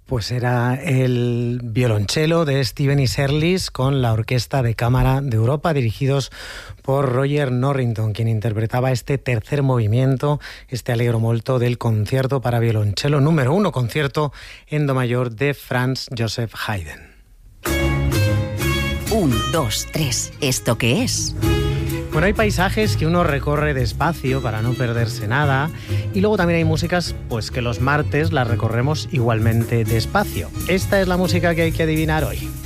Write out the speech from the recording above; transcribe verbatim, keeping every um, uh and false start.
Pues era el violonchelo de Stephen Isserlis con la Orquesta de Cámara de Europa, dirigidos por Roger Norrington, quien interpretaba este tercer movimiento, este Allegro molto del concierto para violonchelo número uno, concierto en do mayor de Franz Joseph Haydn. Un, dos, tres. ¿Esto qué es? Bueno, hay paisajes que uno recorre despacio para no perderse nada, y luego también hay músicas pues que los martes las recorremos igualmente despacio. Esta es la música que hay que adivinar hoy.